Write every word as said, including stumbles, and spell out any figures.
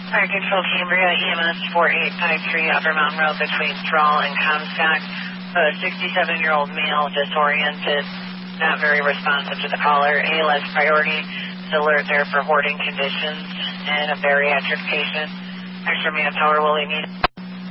Fire Control Cambria, E M S four eight five three, Upper Mountain Road between Thrall and Comstock. A sixty-seven-year-old male, disoriented, not very responsive to the caller. A L S priority is alert there for hoarding conditions and a bariatric patient. Extra manpower will be needed.